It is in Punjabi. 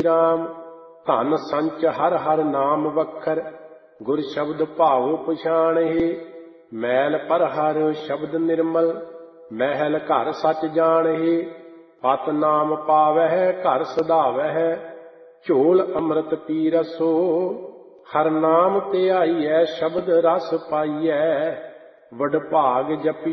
ਰਾਮ। ਧਨ ਸੰਚ ਹਰ ਹਰ ਨਾਮ ਵਖਰ, ਗੁਰ ਸ਼ਬਦ ਭਾਉ ਪਛਾਣਹਿ। ਮੈਲ ਪਰ ਹਰ ਸ਼ਬਦ ਨਿਰਮਲ, ਮਹਿਲ ਘਰ ਸਚ ਜਾਣਹਿ। ਪਤ ਨਾਮ ਪਾਵਹਿ ਘਰ ਸਧਾਵਹਿ, ਝੋਲ ਅੰਮ੍ਰਿਤ ਪੀ ਰਸੋ। ਹਰ ਨਾਮ ਧਿਆਈਐ ਸ਼ਬਦ ਰਸ ਪਾਈਐ, ਵਡਭਾਗ ਜਪੀ